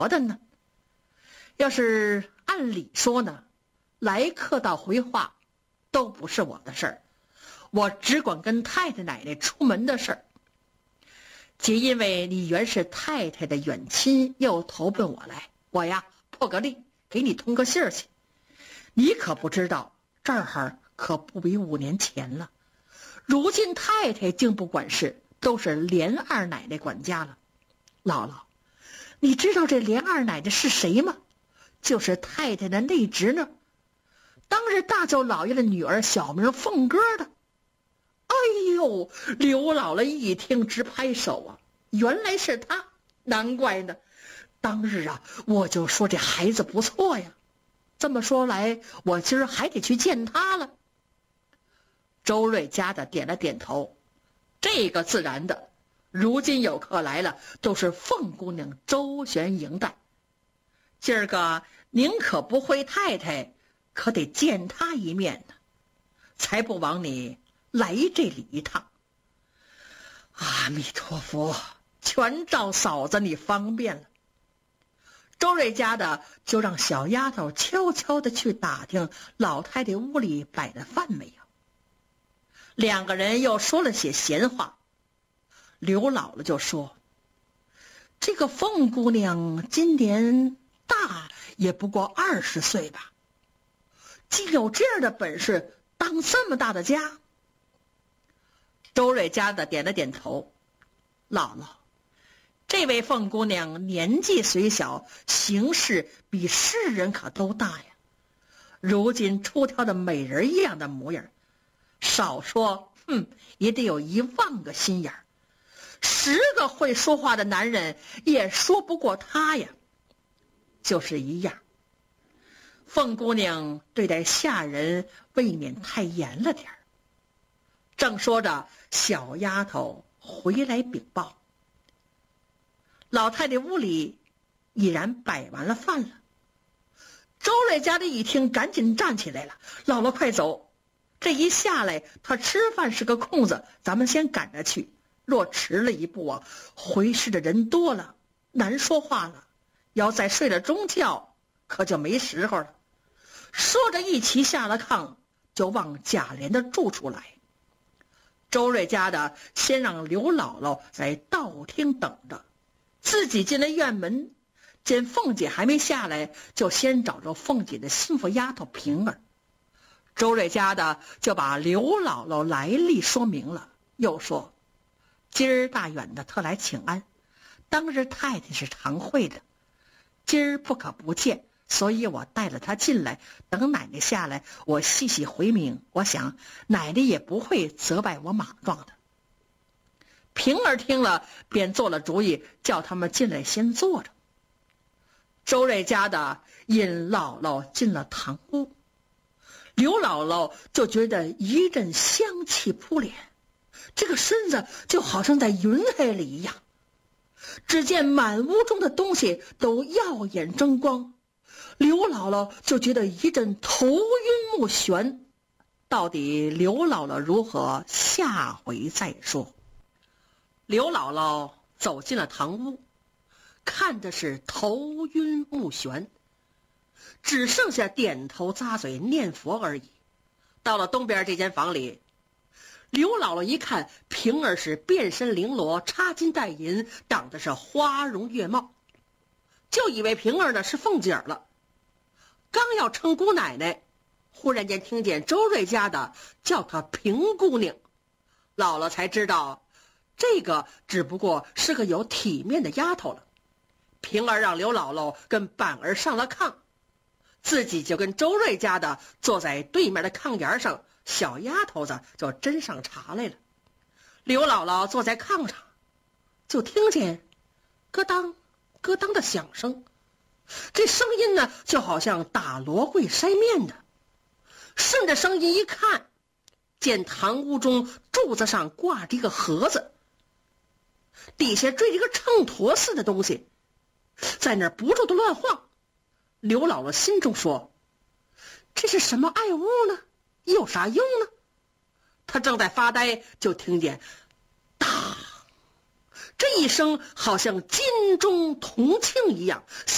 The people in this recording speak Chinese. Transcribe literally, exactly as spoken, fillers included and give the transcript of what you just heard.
的呢？要是按理说呢，来客到回话都不是我的事儿，我只管跟太太奶奶出门的事儿。皆因为你原是太太的远亲，又投奔我来，我呀破个例，给你通个信儿去。你可不知道，这儿可不比五年前了。如今太太竟不管事，都是连二奶奶管家了。姥姥，你知道这连二奶奶是谁吗？就是太太的内侄女，当日大舅老爷的女儿，小名凤哥的。哎呦，刘姥姥一听直拍手啊，原来是她，难怪呢。当日啊，我就说这孩子不错呀。这么说来，我今儿还得去见她了。周瑞家的点了点头，这个自然的。如今有客来了，都是凤姑娘周旋迎待。今儿个您可不会太太，可得见她一面呢，才不枉你来这里一趟。阿弥陀佛，全照嫂子你方便了。周瑞家的就让小丫头悄悄地去打听老太太屋里摆的饭没有。两个人又说了些闲话。刘姥姥就说，这个凤姑娘今年大也不过二十岁吧，竟有这样的本事当这么大的家。周瑞家的点了点头，姥姥，这位凤姑娘年纪虽小，行事比世人可都大呀。如今出挑的美人一样的模样，少说哼也得有一万个心眼儿，十个会说话的男人也说不过她呀。就是一样，凤姑娘对待下人未免太严了点儿。正说着，小丫头回来禀报，老太太屋里已然摆完了饭了。周瑞家的一听，赶紧站起来了，姥姥快走，这一下来她吃饭是个空子，咱们先赶着去，若迟了一步啊，回事的人多了，难说话了，要再睡了中觉，可就没时候了。说着一齐下了炕，就往贾琏的住处来。周瑞家的先让刘姥姥在道厅等着，自己进了院门，见凤姐还没下来，就先找着凤姐的心腹丫头平儿。周瑞家的就把刘姥姥来历说明了，又说今儿大远的特来请安，当日太太是常会的，今儿不可不见，所以我带了她进来，等奶奶下来，我细细回明，我想奶奶也不会责怪我莽撞的。平儿听了，便做了主意，叫他们进来先坐着。周瑞家的引姥姥进了堂屋，刘姥姥就觉得一阵香气扑脸，这个身子就好像在云海里一样。只见满屋中的东西都耀眼争光，刘姥姥就觉得一阵头晕目眩。到底刘姥姥如何，下回再说。刘姥姥走进了堂屋，看的是头晕目眩，只剩下点头咂嘴念佛而已。到了东边这间房里，刘姥姥一看，平儿是遍身绫罗，插金戴银，长得是花容月貌，就以为平儿呢是凤姐儿了。刚要称姑奶奶，忽然间听见周瑞家的叫她平姑娘，姥姥才知道这个只不过是个有体面的丫头了。平儿让刘姥姥跟板儿上了炕，自己就跟周瑞家的坐在对面的炕沿上，小丫头子就斟上茶来了。刘姥姥坐在炕上，就听见咯当咯当的响声，这声音呢就好像打罗柜筛面的。顺着声音一看，见堂屋中柱子上挂着一个盒子，底下坠着一个秤砣似的东西，在那儿不住的乱晃。刘姥姥心中说，这是什么爱物呢？有啥用呢？她正在发呆，就听见当这一声，好像金钟铜磬一样，